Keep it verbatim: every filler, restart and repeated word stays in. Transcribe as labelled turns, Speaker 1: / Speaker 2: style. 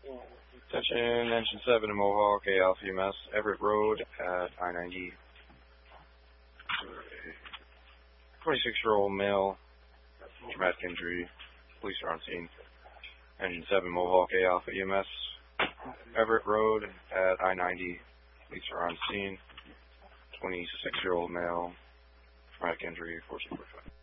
Speaker 1: Attention, engine seven to Mohawk, A Alpha E M S, Everett Road at I ninety. twenty-six-year-old male, traumatic injury, police are on scene. Engine seven Mohawk, A Alpha E M S, Everett Road at I ninety, police are on scene. twenty-six-year-old male, traumatic injury, four C forty-five.